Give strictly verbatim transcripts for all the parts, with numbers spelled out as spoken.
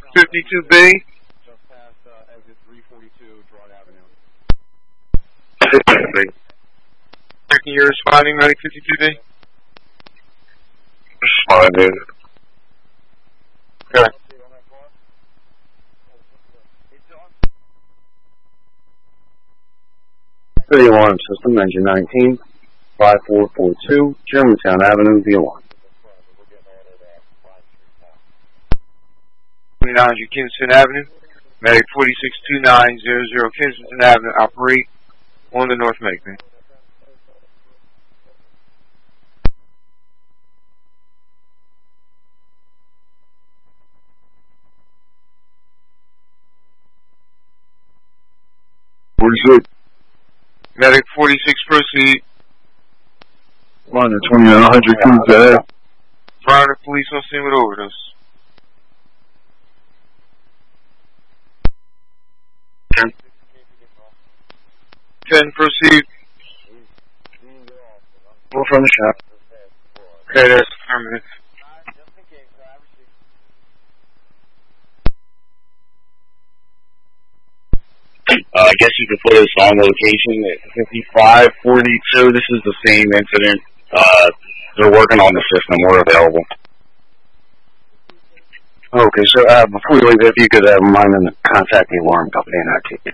fifty-two B. Just past uh, exit three forty-two, Broad Avenue. fifty-two B. Checking your responding, medic fifty-two B. Responding. Okay. thirty-one system, engine nineteen, five four four two, Germantown Avenue, V one. twenty-nine hundred Kinston Avenue. Medic forty-six two nine zero zero Kinston Avenue. Operate on the North Medic. forty-six. Medic forty-six, proceed. One to twenty-nine hundred, cruise ahead. Fire the police on scene with overdose. ten. ten, proceed. Go from the shop. Okay, that's affirmative. Uh, I guess you could put us on location at fifty-five forty-two. This is the same incident. Uh, they're working on the system. We're available. Okay, so uh, before we leave, if you could uh, remind them to contact the alarm company and I take it.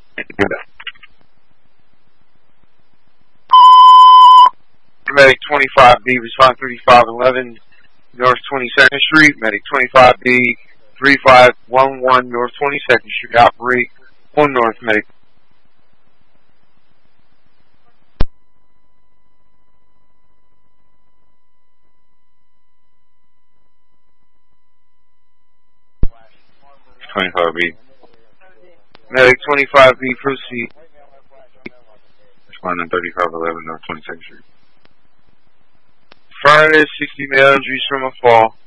Medic twenty-five B, respond thirty-five eleven North twenty-second Street. Medic twenty-five B, thirty-five eleven North twenty-second Street. Operate on North Medic. twenty-five B. Medic twenty-five B, proceed. Responding thirty-five eleven North twenty-second Street. Furnace, sixty male injuries from a fall.